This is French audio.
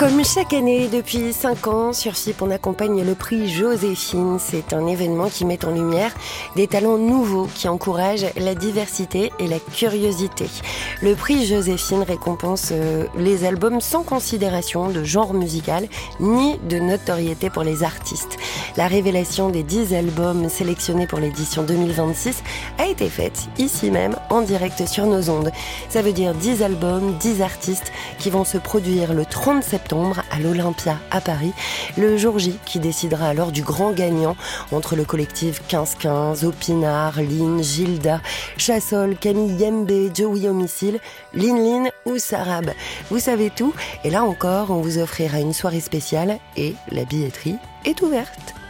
Comme chaque année, depuis 5 ans, sur FIP, on accompagne le prix Joséphine. C'est un événement qui met en lumière des talents nouveaux qui encouragent la diversité et la curiosité. Le prix Joséphine récompense les albums sans considération de genre musical ni de notoriété pour les artistes. La révélation des 10 albums sélectionnés pour l'édition 2026 a été faite ici même, en direct sur nos ondes. Ça veut dire 10 albums, 10 artistes qui vont se produire le 30 septembre à l'Olympia à Paris, le jour J qui décidera alors du grand gagnant entre le collectif 1515, Opinard, Lynn, Gilda, Chassol, Camille Yembe, Joey Homicile, Lin ou Sarab. Vous savez tout, et là encore, on vous offrira une soirée spéciale et la billetterie est ouverte.